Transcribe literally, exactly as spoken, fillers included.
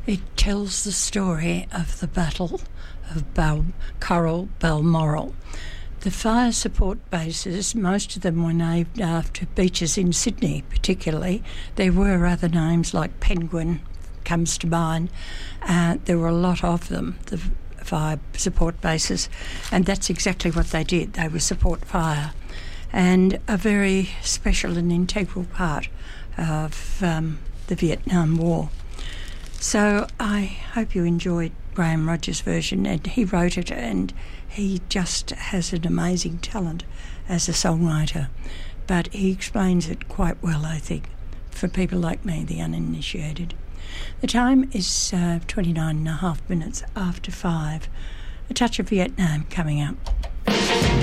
It tells the story of the Battle of Bal- Coral Balmoral. The fire support bases, most of them were named after beaches in Sydney particularly. There were other names like Penguin comes to mind. Uh, there were a lot of them, the fire support bases, and that's exactly what they did. They were support fire, and a very special and integral part of um, the Vietnam War. So I hope you enjoyed Graham Rogers' version, and he wrote it, and he just has an amazing talent as a songwriter. But he explains it quite well, I think, for people like me, the uninitiated. The time is uh, twenty-nine and a half minutes after five. A touch of Vietnam coming up.